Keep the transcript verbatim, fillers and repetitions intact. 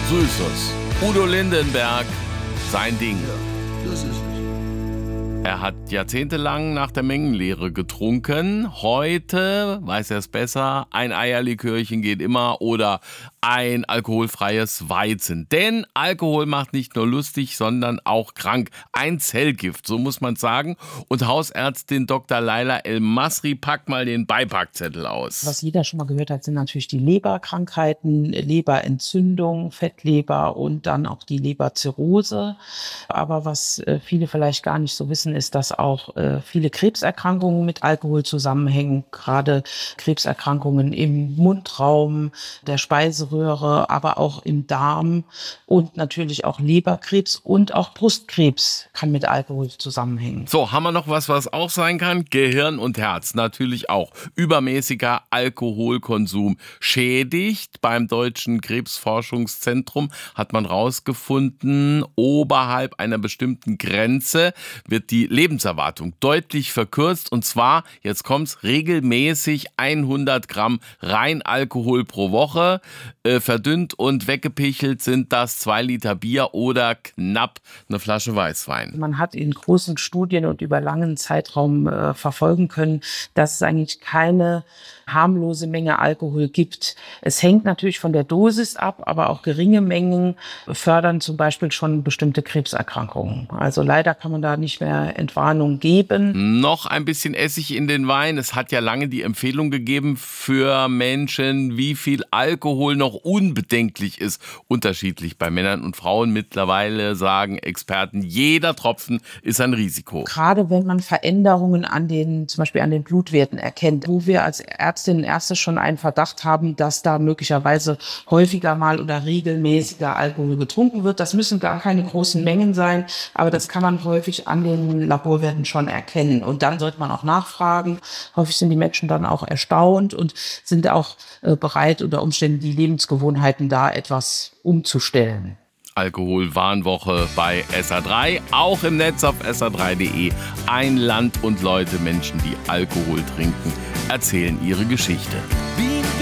So ist das. Udo Lindenberg, sein Ding. Ja, das ist es. Er hat jahrzehntelang nach der Mengenlehre getrunken. Heute weiß er es besser. Ein Eierlikörchen geht immer oder ein alkoholfreies Weizen. Denn Alkohol macht nicht nur lustig, sondern auch krank. Ein Zellgift, so muss man sagen. Und Hausärztin Doktor Laila El-Masri packt mal den Beipackzettel aus. Was jeder schon mal gehört hat, sind natürlich die Leberkrankheiten, Leberentzündung, Fettleber und dann auch die Leberzirrhose. Aber was äh, viele vielleicht gar nicht so wissen, ist, dass auch äh, viele Krebserkrankungen mit Alkohol zusammenhängen. Gerade Krebserkrankungen im Mundraum, der Speiseröhre, aber auch im Darm und natürlich auch Leberkrebs und auch Brustkrebs kann mit Alkohol zusammenhängen. So, haben wir noch was, was auch sein kann? Gehirn und Herz natürlich auch. Übermäßiger Alkoholkonsum schädigt. Beim Deutschen Krebsforschungszentrum hat man rausgefunden, oberhalb einer bestimmten Grenze wird die Lebenserwartung deutlich verkürzt. Und zwar, jetzt kommt's, regelmäßig hundert Gramm Reinalkohol pro Woche. Äh, verdünnt und weggepichelt sind das zwei Liter Bier oder knapp eine Flasche Weißwein. Man hat in großen Studien und über langen Zeitraum äh, verfolgen können, dass es eigentlich keine harmlose Menge Alkohol gibt. Es hängt natürlich von der Dosis ab, aber auch geringe Mengen fördern zum Beispiel schon bestimmte Krebserkrankungen. Also leider kann man da nicht mehr Entwarnung geben. Noch ein bisschen Essig in den Wein. Es hat ja lange die Empfehlung gegeben für Menschen, wie viel Alkohol noch unbedenklich ist. Unterschiedlich bei Männern und Frauen. Mittlerweile sagen Experten, jeder Tropfen ist ein Risiko. Gerade wenn man Veränderungen an den, zum Beispiel an den Blutwerten erkennt, wo wir als Ärztinnen und Ärzte schon einen Verdacht haben, dass da möglicherweise häufiger mal oder regelmäßiger Alkohol getrunken wird. Das müssen gar keine großen Mengen sein, aber das kann man häufig an den Laborwerten schon erkennen. Und dann sollte man auch nachfragen. Häufig sind die Menschen dann auch erstaunt und sind auch äh, bereit, unter Umständen die Lebensgewohnheiten da etwas umzustellen. Alkoholwarnwoche bei S A drei, auch im Netz auf S A drei Punkt de. Ein Land und Leute, Menschen, die Alkohol trinken, erzählen ihre Geschichte. Wie